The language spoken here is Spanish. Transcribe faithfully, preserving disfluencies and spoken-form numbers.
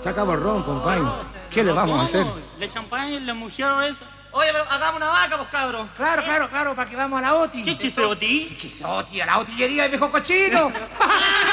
Se acabó el ron, compadre. ¿Qué le vamos a hacer? La champaña, la mujer esa. Oye, pero hagamos una vaca, pues, cabros. Claro, claro, claro, para que vamos a la Oti. ¿Qué quiso Oti? ¿Qué quiso Oti? A la otillería del viejo cochino.